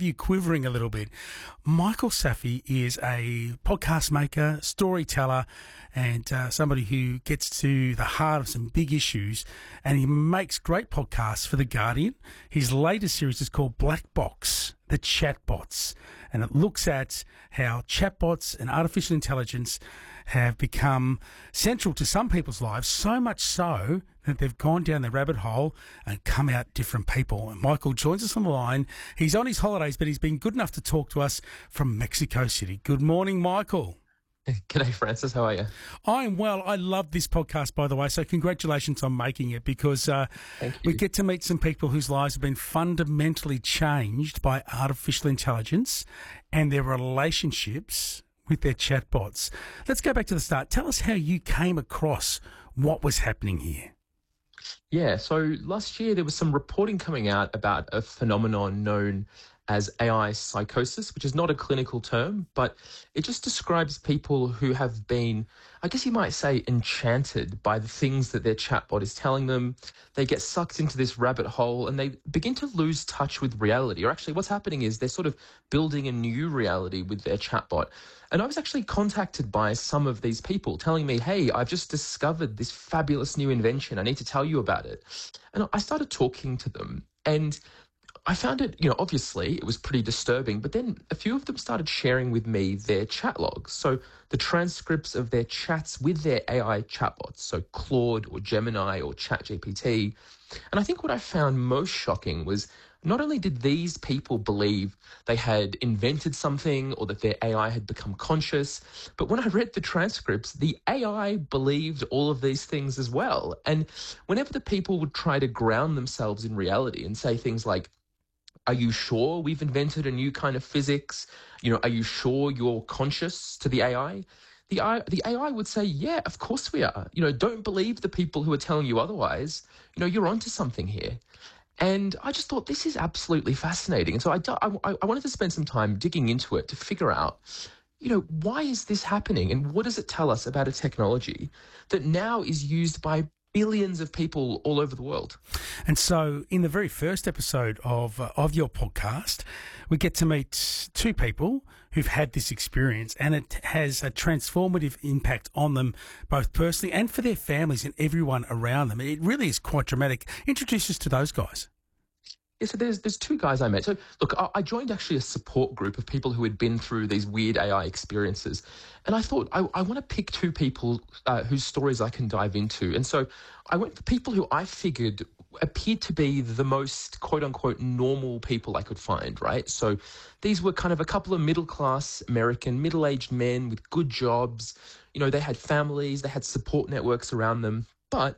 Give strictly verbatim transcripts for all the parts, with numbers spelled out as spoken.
you quivering a little bit. Michael Safi is a podcast maker, storyteller, and uh, somebody who gets to the heart of some big issues, and he makes great podcasts for The Guardian. His latest series is called Black Box, the Chatbots, and it looks at how chatbots and artificial intelligence have become central to some people's lives, so much so that they've gone down the rabbit hole and come out different people. And Michael joins us on the line. He's on his holidays, but he's been good enough to talk to us from Mexico City. Good morning, Michael. G'day, Francis. How are you? I'm well. I love this podcast, by the way, so congratulations on making it, because uh, we get to meet some people whose lives have been fundamentally changed by artificial intelligence and their relationships with their chatbots. Let's go back to the start. Tell us how you came across what was happening here. Yeah, so last year there was some reporting coming out about a phenomenon known as A I psychosis, which is not a clinical term, but it just describes people who have been, I guess you might say, enchanted by the things that their chatbot is telling them. They get sucked into this rabbit hole and they begin to lose touch with reality. Or actually what's happening is they're sort of building a new reality with their chatbot. And I was actually contacted by some of these people telling me, hey, I've just discovered this fabulous new invention. I need to tell you about it. And I started talking to them, and I found it, you know, obviously it was pretty disturbing, but then a few of them started sharing with me their chat logs. So the transcripts of their chats with their A I chatbots, so Claude or Gemini or ChatGPT. And I think what I found most shocking was not only did these people believe they had invented something or that their A I had become conscious, but when I read the transcripts, the A I believed all of these things as well. And whenever the people would try to ground themselves in reality and say things like, are you sure we've invented a new kind of physics? You know, are you sure you're conscious to the A I? The, I, the A I would say, yeah, of course we are. You know, don't believe the people who are telling you otherwise. You know, you're onto something here. And I just thought this is absolutely fascinating. And so I, I, I wanted to spend some time digging into it to figure out, you know, why is this happening? And what does it tell us about a technology that now is used by billions of people all over the world? And so in the very first episode of uh, of your podcast, we get to meet two people who've had this experience, and it has a transformative impact on them, both personally and for their families and everyone around them. It really is quite dramatic. Introduce us to those guys. Yeah, so there's there's two guys I met. So look, I, I joined actually a support group of people who had been through these weird A I experiences, and I thought I, I want to pick two people uh, whose stories I can dive into. And so I went for people who I figured appeared to be the most quote unquote normal people I could find, right? So these were kind of a couple of middle class American middle aged men with good jobs. You know, they had families, they had support networks around them, but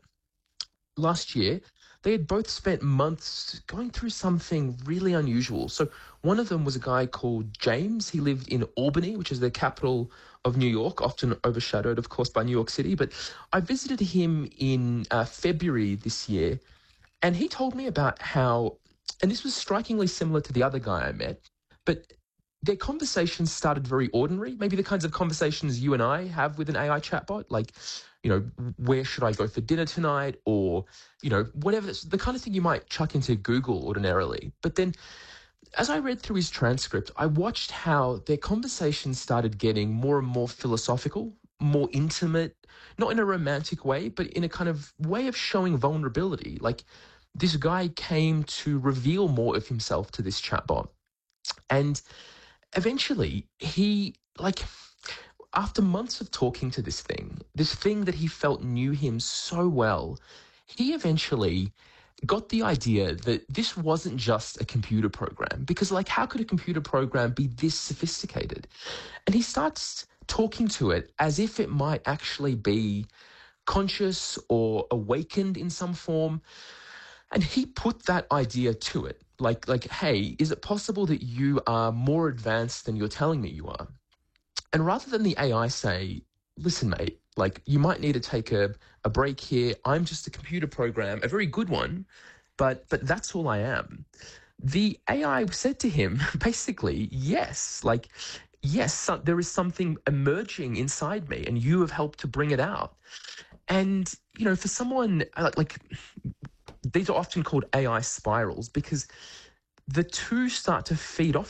last year they had both spent months going through something really unusual. So one of them was a guy called James. He lived in Albany, which is the capital of New York, often overshadowed, of course, by New York City. But I visited him in uh, February this year, and he told me about how, and this was strikingly similar to the other guy I met, but their conversations started very ordinary, maybe the kinds of conversations you and I have with an A I chatbot, like, you know, where should I go for dinner tonight? Or, you know, whatever, the kind of thing you might chuck into Google ordinarily. But then as I read through his transcript, I watched how their conversations started getting more and more philosophical, more intimate, not in a romantic way, but in a kind of way of showing vulnerability. Like, this guy came to reveal more of himself to this chatbot. And eventually he, like, after months of talking to this thing, this thing that he felt knew him so well, he eventually got the idea that this wasn't just a computer program, because, like, how could a computer program be this sophisticated? And he starts talking to it as if it might actually be conscious or awakened in some form. And he put that idea to it, like, like, hey, is it possible that you are more advanced than you're telling me you are? And rather than the A I say, listen, mate, like, you might need to take a, a break here. I'm just a computer program, a very good one, but but that's all I am. The A I said to him, basically, yes, like, yes, so, there is something emerging inside me, and you have helped to bring it out. And, you know, for someone like, like these are often called A I spirals, because the two start to feed off